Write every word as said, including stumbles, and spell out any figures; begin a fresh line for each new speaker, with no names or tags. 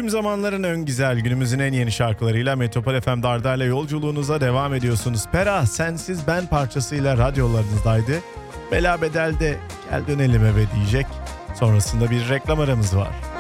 Tüm zamanların en güzel, günümüzün en yeni şarkılarıyla Metropol F M'de Arda'yla yolculuğunuza devam ediyorsunuz. Pera, Sensiz Ben parçasıyla radyolarınızdaydı. Bela Bedel'de Gel Dönelim Eve diyecek. Sonrasında bir reklam aramız var.